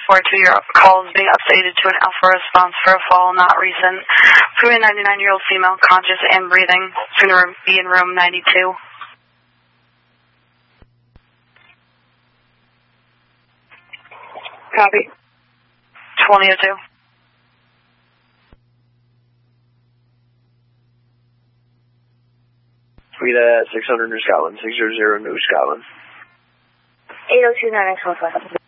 442, your call is being updated to an alpha response for a fall not recent. Proving 99-year-old female conscious and breathing. Going to be in room 92. Copy. 2002. Read at 600 New Scotland, 600 New Scotland. 8029 X15.